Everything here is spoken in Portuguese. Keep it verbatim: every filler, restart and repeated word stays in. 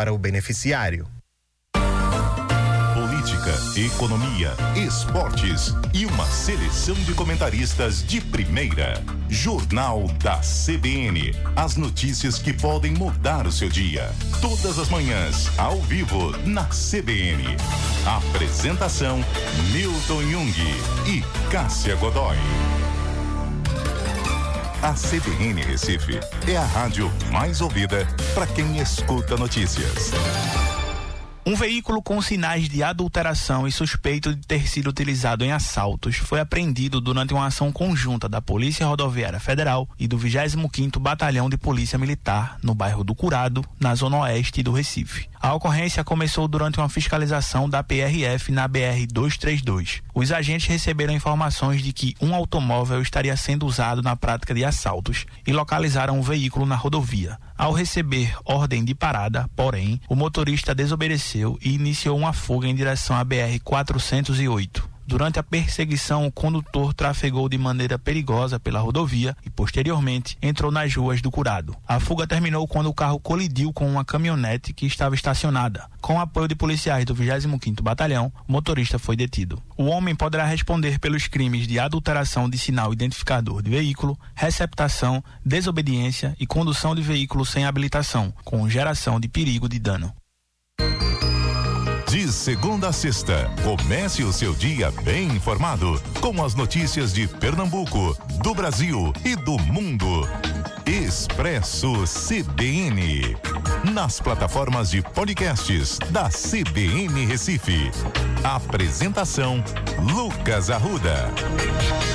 para o beneficiário. Política, economia, esportes e uma seleção de comentaristas de primeira. Jornal da C B N. As notícias que podem mudar o seu dia. Todas as manhãs, ao vivo, na C B N. Apresentação: Milton Jung e Cássia Godoy. A C B N Recife é a rádio mais ouvida para quem escuta notícias. Um veículo com sinais de adulteração e suspeito de ter sido utilizado em assaltos foi apreendido durante uma ação conjunta da Polícia Rodoviária Federal e do vigésimo quinto Batalhão de Polícia Militar, no bairro do Curado, na zona oeste do Recife. A ocorrência começou durante uma fiscalização da P R F na B R duzentos e trinta e dois. Os agentes receberam informações de que um automóvel estaria sendo usado na prática de assaltos e localizaram o veículo na rodovia. Ao receber ordem de parada, porém, o motorista desobedeceu e iniciou uma fuga em direção à B R quatrocentos e oito. Durante a perseguição, o condutor trafegou de maneira perigosa pela rodovia e, posteriormente, entrou nas ruas do Curado. A fuga terminou quando o carro colidiu com uma caminhonete que estava estacionada. Com o apoio de policiais do vigésimo quinto Batalhão, o motorista foi detido. O homem poderá responder pelos crimes de adulteração de sinal identificador de veículo, receptação, desobediência e condução de veículo sem habilitação, com geração de perigo de dano. De segunda a sexta, comece o seu dia bem informado com as notícias de Pernambuco, do Brasil e do mundo. Expresso C B N. Nas plataformas de podcasts da C B N Recife. Apresentação: Lucas Arruda.